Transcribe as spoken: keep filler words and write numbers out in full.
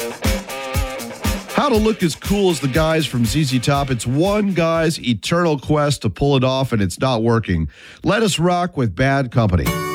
How to look as cool as the guys from Z Z Top. It's one guy's eternal quest to pull it off, and it's not working. Let us rock with Bad Company.